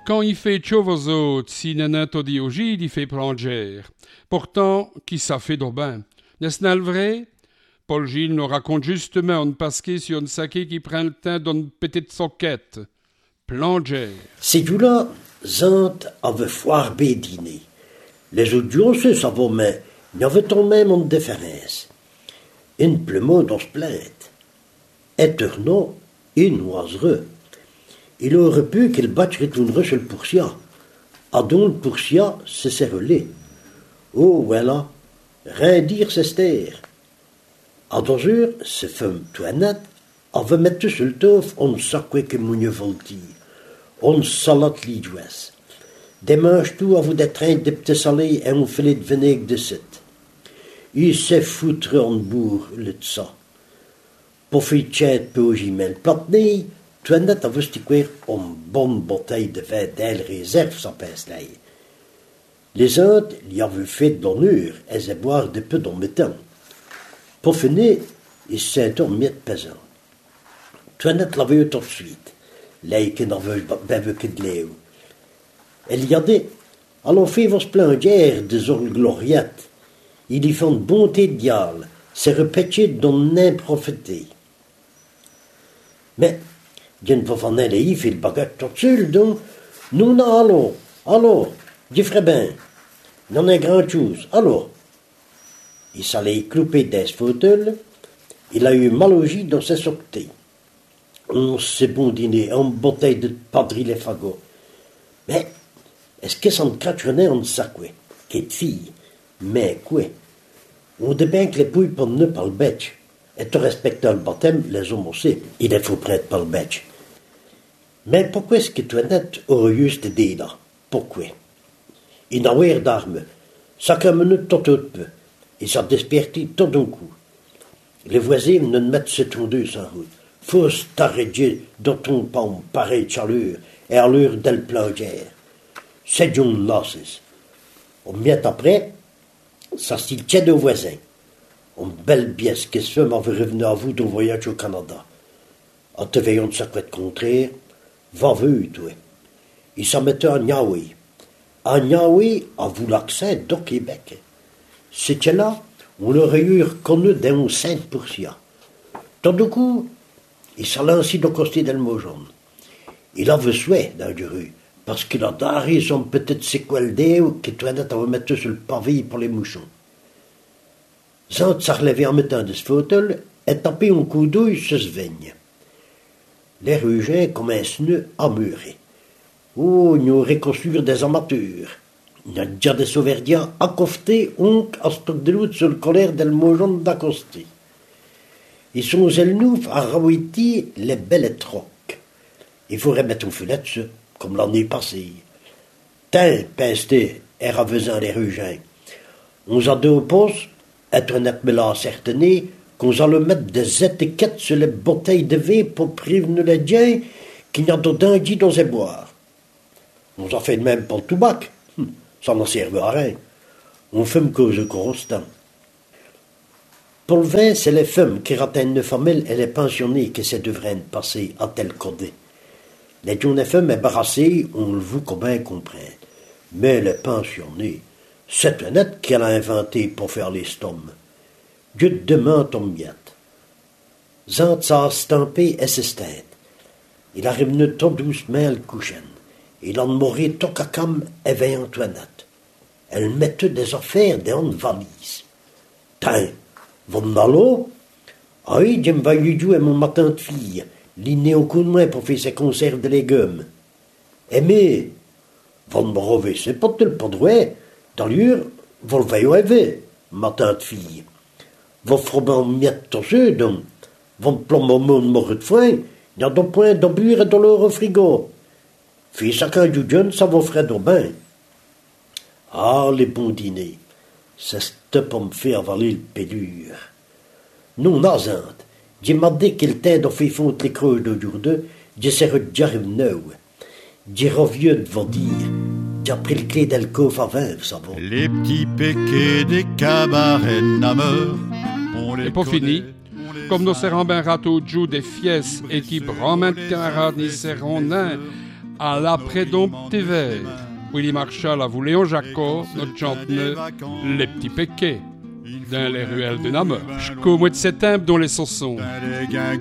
Quand il fait chaud aux autres, si nanana dit il fait pranger. Pourtant, qui ça fait d'aubain? N'est-ce pas vrai? Paul Gilles nous raconte justement une pasquée sur une saké qui prend le temps d'une petite soquette. Planger. C'est du là, Zant avait foire dîner. Les autres jours, ça va, mais il y avait tout de même une différence. Une plumeau dans ce plainte. Et tournant, une oisereux. Il aurait pu qu'il batte retournerait sur le poursia. A donc le poursia se serrelé. Oh, voilà. Rien dire, c'est terre. À 2 heures, ce femme toinette avait mettre sur le tof on sacque que moune volti. On salade l'idouesse. Dimanche tout à vous des trains de petits salés et un filet de vinaigre de site. Il s'est foutre en bourg, le ça. Pour faire tchète peu au gimel platney, toinette avait stiquer une bonne bouteille de vin d'elle réserve sans pince-là. Les autres l'y avaient fait de l'honneur et se boire de peu dans le temps. Pour finir, il s'est en mis de pesant. Toinette l'avait eu tout de suite. Là, qui n'avait pas que de l'éau. Elle y a dit, allons faire vos planger des orgues gloriettes. Il y font bonté de diable, c'est répété dont n'en profiter. Mais, je ne peux pas aller y faire le baguette tout seul, donc, nous n'allons, alors, je ferai bien. Non est grand chose, alors. Il s'allait clouper des fauteuils, il a eu mal au gis dans ses sorties. On s'est bon dîner, en bouteille de padri les fagots. Mais, est-ce que ça me cracherait en sac, quoi? Qu'est fille? Mais, quoi? On dit bien que les pouilles pour ne pas le bêche. Et te respecter le baptême, les hommes aussi, il est faux prêtre par le bêche. Mais pourquoi est-ce que toi net aurait eu cette idée là? Pourquoi? Il n'a pas d'armes. Chaque minute tout peu. Et ça despertit tout d'un coup. Les voisins ne mettent ce tondeuse en route. Faut t'arrêter dans ton pomme, pareil de chaleur, et à l'heure del plongère. C'est John Losses. Au mieux après, ça s'y tient aux voisins. Une belle pièce qui se fait m'avait revenu à vous d'un voyage au Canada. En te veillant de sa couette contraire, va vu, toi. Il s'en mettait à Niaoui. À Niaoui, à vous l'accent du Québec. C'était là, on l'aurait eu reconnu d'un 5%. Tout d'un coup, il s'est lancé dans le côté del Mojon. Il avait souhait dans la rue, parce qu'il a daré son petite séquelle d'eau qui tournait à mettre sur le pavé pour les mouchons. Zant s'est relevé en mettant de ce fauteuil et tapé un coup d'œil sur ce vigne. Les rugins commencent à mûrer. Oh, nous reconstruire des amateurs. Il y a déjà des sauverdiens accostés, onc à stock de l'autre sur le colère del Mojon d'accosté. Ils sont zelnouf à rawiti les belles trocs. Il faudrait mettre au filet dessus, comme l'année passée. Tiens, pincé, et raveusant les rugins. On a deux postes, être net me l'a certain, qu'on a le mettre des étiquettes sur les bouteilles de vin pour prévenir les gens qu'il y a dedans dit dans les boire. On a fait de même pour le tabac. Ça n'en servait à rien. On fume cause de gros temps. Pour le vin, c'est les femmes qui rateignent les familles et les pensionnés qui se devraient passer à tel codé. Les jeunes femmes embarrassées, on le veut comme bien comprendre. Mais les pensionnés, c'est un être qu'elle a inventé pour faire les stoms. Dieu demande ton miette. Zant s'a stampé et se stède. Il a revenu tout doucement le couchen. Il en mourait tout cacam et veille Antoinette. Elle mettait des affaires dans une valise. Tiens, von allô? Ah oui, je me vais lui jouer mon matin de fille. L'inné au coup de main pour faire ses conserves de légumes. Eh mais, von me rever, c'est pas de le padrouet. D'ailleurs, vous le veillez au éveil, matin de fille. Vous ferez miette tous ceux, donc. Vous me plombez au monde mort de faim. Il y a deux points de bure et de l'eau au frigo. Fais chacun du jeune, ça vous ferait de bain. Ah, les bons dîners. C'est pour me faire avaler le pélure. Non, nazante. Je m'a dit qu'il t'aide à faire fondre les creux d'aujourd'hui. Je serai déjà revenu. Je reviens de vous dire. J'ai pris le clé del coffre à vin, vous savez. Les petits péquets des cabarets nameurs. Et pour finir, comme nous serons ben râteaux de joue des fiesses et qui brament camarades ni seront nains, à l'après-dompte vert. Willy Marshall a vu Léon Jacquot, notre chanteneux, les petits péquets, dans les ruelles de Namur. Jusqu'au mois de septembre, dont les saussons.